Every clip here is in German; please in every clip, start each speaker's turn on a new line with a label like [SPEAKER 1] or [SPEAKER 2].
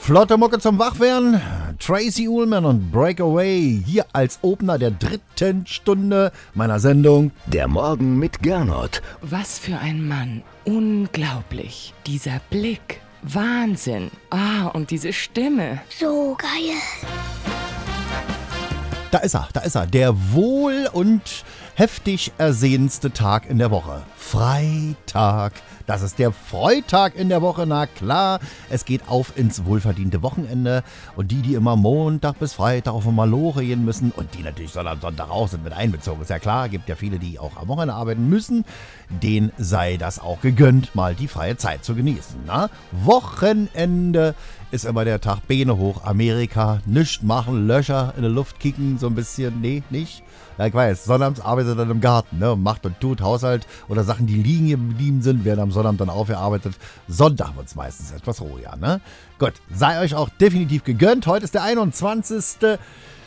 [SPEAKER 1] Flotte Mucke zum Wachwerden. Tracy Ullman und Breakaway hier als Opener der 3. Stunde meiner Sendung
[SPEAKER 2] Der Morgen mit Gernot.
[SPEAKER 3] Was für ein Mann. Unglaublich. Dieser Blick. Wahnsinn. Und diese Stimme.
[SPEAKER 4] So geil.
[SPEAKER 1] Da ist er. Der wohl und heftig ersehnendste Tag in der Woche. Freitag. Das ist der Freitag in der Woche, na klar. Es geht auf ins wohlverdiente Wochenende. Und die immer Montag bis Freitag auf Maloche gehen müssen und die natürlich Sonntag auch sind mit einbezogen. Ist ja klar, gibt ja viele, die auch am Wochenende arbeiten müssen. Denen sei das auch gegönnt, mal die freie Zeit zu genießen. Na? Wochenende ist immer der Tag Beine hoch, Amerika, nichts machen, Löcher in die Luft kicken, so ein bisschen, nee, nicht. Ja, ich weiß, sonnabends arbeitet er dann im Garten, ne, macht und tut Haushalt oder Sachen, die liegen geblieben sind, werden am Sonnabend dann aufgearbeitet. Sonntag wird es meistens etwas ruhiger, ne? Gut, sei euch auch definitiv gegönnt. Heute ist der 21.8.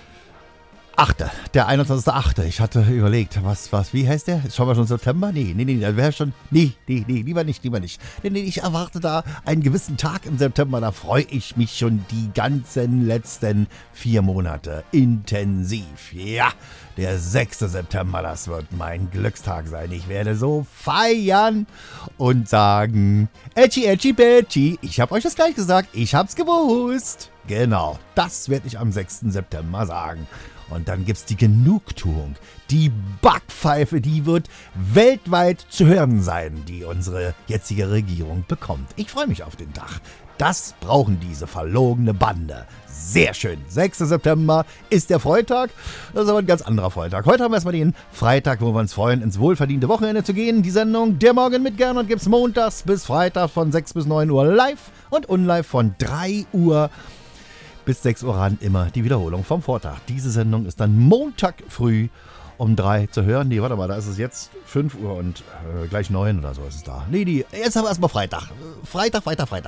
[SPEAKER 1] Der 21.8. Ich hatte überlegt, wie heißt der? Schauen wir schon September? Nee, das wäre schon, lieber nicht. Nee, ich erwarte da einen gewissen Tag im September, da freue ich mich schon die ganzen letzten 4 Monate intensiv. Ja, der 6. September, das wird mein Glückstag sein. Ich werde so feiern und sagen, Ätschi, Betschi, ich hab euch das gleich gesagt, ich hab's gewusst. Genau, das werde ich am 6. September sagen. Und dann gibt's die Genugtuung, die Backpfeife, die wird weltweit zu hören sein, die unsere jetzige Regierung bekommt. Ich freue mich auf den Tag. Das brauchen diese verlogene Bande. Sehr schön. 6. September ist der Freitag. Das ist aber ein ganz anderer Freitag. Heute haben wir erstmal den Freitag, wo wir uns freuen, ins wohlverdiente Wochenende zu gehen. Die Sendung Der Morgen mit Gernot gibt's montags bis Freitag von 6 bis 9 Uhr live und unlive von 3 Uhr bis 6 Uhr ran immer die Wiederholung vom Vortag. Diese Sendung ist dann Montag früh um 3 zu hören. Nee, warte mal, da ist es jetzt 5 Uhr und gleich 9 oder so ist es da. Nee, jetzt haben wir erstmal Freitag. Freitag.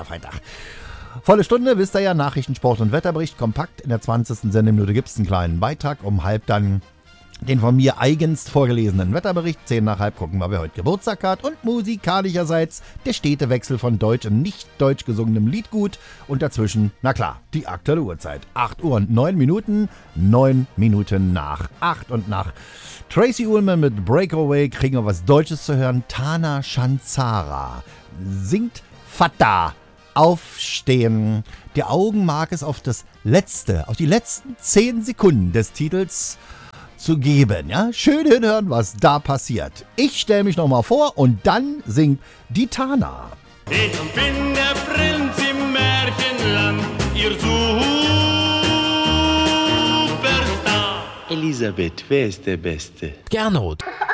[SPEAKER 1] Volle Stunde, wisst ihr ja, Nachrichten, Sport und Wetterbericht, kompakt. In der 20. Sendeminute gibt es einen kleinen Beitrag. Um halb dann den von mir eigens vorgelesenen Wetterbericht. 10 nach halb gucken wir, wer heute Geburtstag hat. Und musikalischerseits der stete Wechsel von deutsch und nicht deutsch gesungenem Liedgut. Und dazwischen, na klar, die aktuelle Uhrzeit. 8 Uhr und 9 Minuten. 9 Minuten nach 8 und nach Tracy Ullman mit Breakaway kriegen wir was Deutsches zu hören. Tana Shanzara singt Fata. Aufstehen. Der Augenmark ist auf die letzten 10 Sekunden des Titels zu geben. Ja? Schön hinhören, was da passiert. Ich stelle mich nochmal vor und dann singt die Tana.
[SPEAKER 5] Ich bin der Prinz im Märchenland, ihr Superstar.
[SPEAKER 2] Elisabeth, wer ist der Beste?
[SPEAKER 6] Gernot.